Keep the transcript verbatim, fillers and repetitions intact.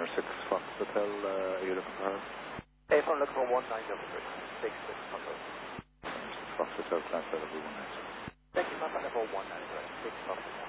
Liner six Fox Hotel, uh, are you looking for her? Hey, phone looking for one nine double six. six six Fox Hotel. six Fox Hotel, class level one nine. Thank you, contact number one nine six Fox Hotel.